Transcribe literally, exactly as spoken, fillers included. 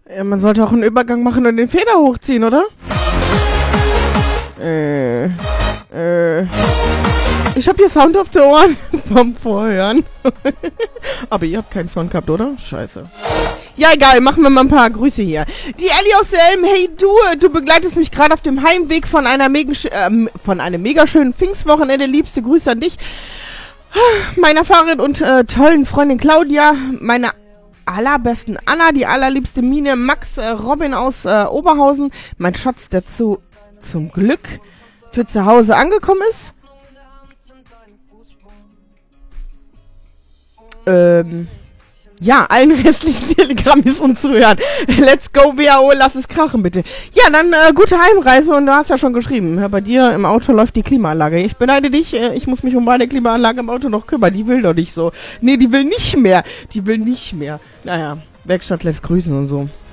Ja, man sollte auch einen Übergang machen und den Feder hochziehen, oder? Äh, äh. Ich hab hier Sound auf den Ohren vom Vorhören. Aber ihr habt keinen Sound gehabt, oder? Scheiße. Ja, egal, machen wir mal ein paar Grüße hier. Die Ellie aus Selm, hey du, du begleitest mich gerade auf dem Heimweg von einer mega, äh, von einem mega schönen Pfingstwochenende. Liebste Grüße an dich, meiner Fahrerin und äh, tollen Freundin Claudia, meine allerbesten Anna, die allerliebste Mine, Max, äh, Robin aus äh, Oberhausen, mein Schatz, der zu, zum Glück für zu Hause angekommen ist. Ähm... Ja, allen restlichen Telegrammis und Zuhören. Let's go, W H O, lass es krachen, bitte. Ja, dann äh, gute Heimreise und du hast ja schon geschrieben, ja, bei dir im Auto läuft die Klimaanlage. Ich beneide dich, äh, ich muss mich um meine Klimaanlage im Auto noch kümmern. Die will doch nicht so. Nee, die will nicht mehr. Die will nicht mehr. Naja, Werkstatt lässt grüßen und so.